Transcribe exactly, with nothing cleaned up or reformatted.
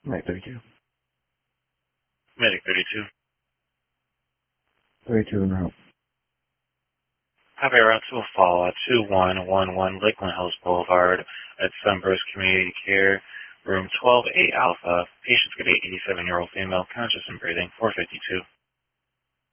Medic thirty-two. Medic thirty-two. thirty-two in route. Copy, route to a follow at two one one one Lakeland Hills Boulevard at Sunburst Community Care, room twelve A Alpha. Patient's going to be eighty-seven-year-old female, conscious and breathing, four fifty-two.